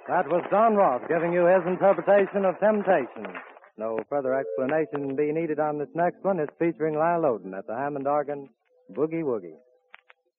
That was Don Ross giving you his interpretation of Temptation. No further explanation be needed on this next one. It's featuring Lyle Loden at the Hammond organ, Boogie Woogie.